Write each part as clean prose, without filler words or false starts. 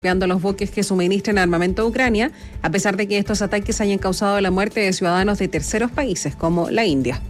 bombardeando los buques que suministran armamento a Ucrania, a pesar de que estos ataques hayan causado la muerte de ciudadanos de terceros países, como la India.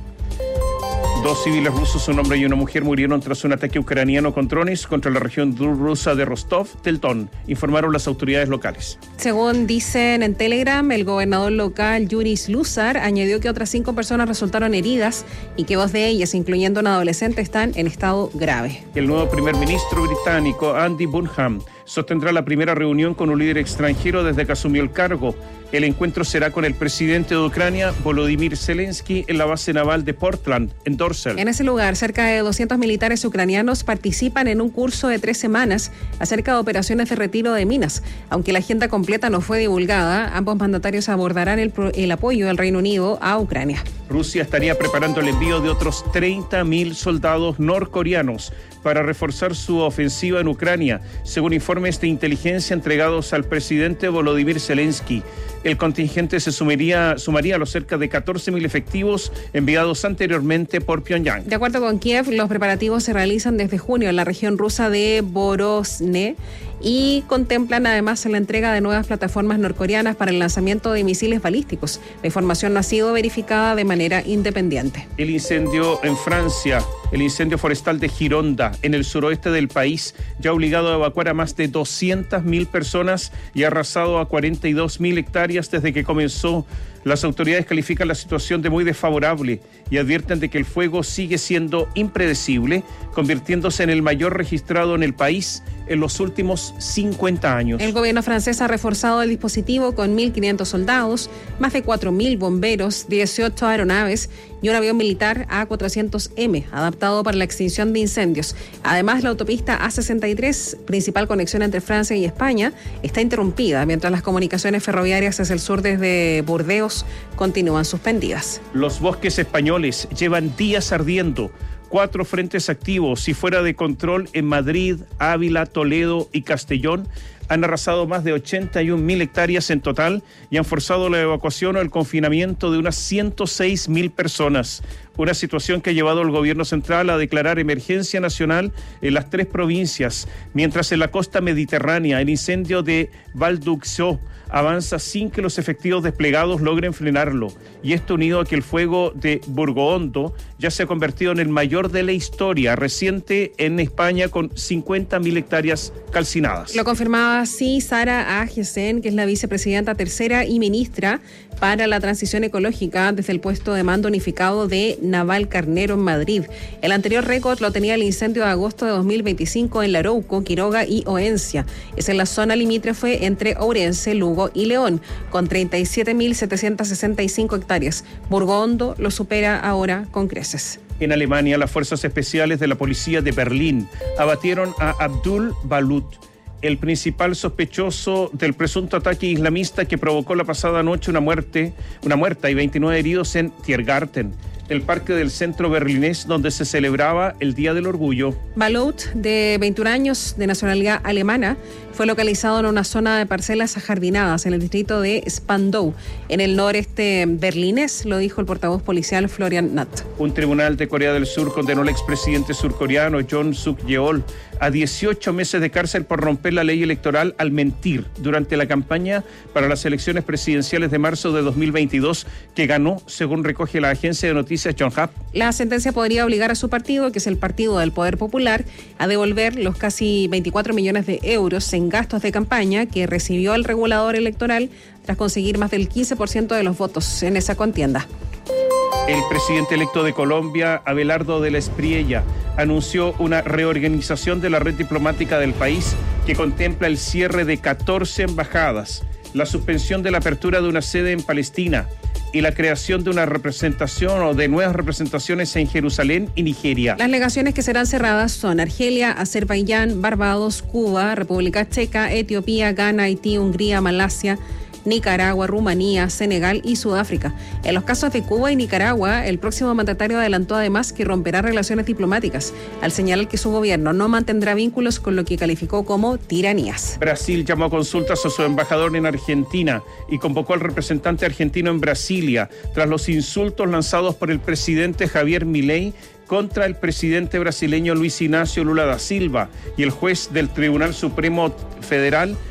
2 civiles rusos, un hombre y una mujer, murieron tras un ataque ucraniano con drones contra la región rusa de Rostov del Don, informaron las autoridades locales. Según dicen en Telegram, el gobernador local Yuri Sluzar añadió que otras 5 personas resultaron heridas y que 2 de ellas, incluyendo un adolescente, están en estado grave. El nuevo primer ministro británico, Andy Burnham, sostendrá la primera reunión con un líder extranjero desde que asumió el cargo. El encuentro será con el presidente de Ucrania, Volodymyr Zelensky, en la base naval de Portland, en Dorsal. En ese lugar, cerca de 200 militares ucranianos participan en un curso de 3 semanas acerca de operaciones de retiro de minas. Aunque la agenda completa no fue divulgada, ambos mandatarios abordarán el apoyo del Reino Unido a Ucrania. Rusia estaría preparando el envío de otros 30.000 soldados norcoreanos para reforzar su ofensiva en Ucrania, según informes de inteligencia entregados al presidente Volodymyr Zelensky. El contingente se sumaría a los cerca de 14.000 efectivos enviados anteriormente por Pyongyang. De acuerdo con Kiev, los preparativos se realizan desde junio en la región rusa de Vorosne y contemplan además la entrega de nuevas plataformas norcoreanas para el lanzamiento de misiles balísticos. La información no ha sido verificada de manera independiente. El incendio en Francia, el incendio forestal de Gironda, en el suroeste del país, ya ha obligado a evacuar a más de 200.000 personas y ha arrasado a 42.000 hectáreas desde que comenzó. Las autoridades califican la situación de muy desfavorable y advierten de que el fuego sigue siendo impredecible, convirtiéndose en el mayor registrado en el país en los últimos 50 años. El gobierno francés ha reforzado el dispositivo con 1.500 soldados, más de 4.000 bomberos, 18 aeronaves y un avión militar A400M, adaptado para la extinción de incendios. Además, la autopista A63, principal conexión entre Francia y España, está interrumpida, mientras las comunicaciones ferroviarias hacia el sur desde Burdeos continúan suspendidas. Los bosques españoles llevan días ardiendo. 4 frentes activos y fuera de control en Madrid, Ávila, Toledo y Castellón han arrasado más de 81.000 hectáreas en total y han forzado la evacuación o el confinamiento de unas 106.000 personas. Una situación que ha llevado al gobierno central a declarar emergencia nacional en las 3 provincias, mientras en la costa mediterránea el incendio de Valduxó avanza sin que los efectivos desplegados logren frenarlo. Y esto unido a que el fuego de Burgohondo ya se ha convertido en el mayor de la historia reciente en España, con 50.000 hectáreas calcinadas. Lo confirmaba así Sara Agesen, que es la vicepresidenta tercera y ministra para la transición ecológica desde el puesto de mando unificado de Navalcarnero en Madrid. El anterior récord lo tenía el incendio de agosto de 2025 en Larouco, Quiroga y Oencia. Es en la zona limítrofe entre Ourense, Lugo y León, con 37.765 hectáreas. Burgohondo lo supera ahora con creces. En Alemania, las fuerzas especiales de la policía de Berlín abatieron a Abdul Balut, el principal sospechoso del presunto ataque islamista que provocó la pasada noche una muerta y 29 heridos en Tiergarten, el parque del centro berlinés donde se celebraba el Día del Orgullo. Balut, de 21 años, de nacionalidad alemana, fue localizado en una zona de parcelas ajardinadas en el distrito de Spandau, en el noreste berlinés, lo dijo el portavoz policial Florian Natt. Un tribunal de Corea del Sur condenó al expresidente surcoreano Yoon Suk-yeol a 18 meses de cárcel por romper la ley electoral al mentir durante la campaña para las elecciones presidenciales de marzo de 2022, que ganó, según recoge la agencia de noticias Yonhap. La sentencia podría obligar a su partido, que es el Partido del Poder Popular, a devolver los casi 24 millones de euros en gastos de campaña que recibió el regulador electoral tras conseguir más del 15% de los votos en esa contienda. El presidente electo de Colombia, Abelardo de la Espriella, anunció una reorganización de la red diplomática del país que contempla el cierre de 14 embajadas, la suspensión de la apertura de una sede en Palestina y la creación de una representación o de nuevas representaciones en Jerusalén y Nigeria. Las legaciones que serán cerradas son Argelia, Azerbaiyán, Barbados, Cuba, República Checa, Etiopía, Ghana, Haití, Hungría, Malasia, Nicaragua, Rumanía, Senegal y Sudáfrica. En los casos de Cuba y Nicaragua, el próximo mandatario adelantó además que romperá relaciones diplomáticas, al señalar que su gobierno no mantendrá vínculos con lo que calificó como tiranías. Brasil llamó a consultas a su embajador en Argentina y convocó al representante argentino en Brasilia tras los insultos lanzados por el presidente Javier Milei contra el presidente brasileño Luis Ignacio Lula da Silva y el juez del Tribunal Supremo Federal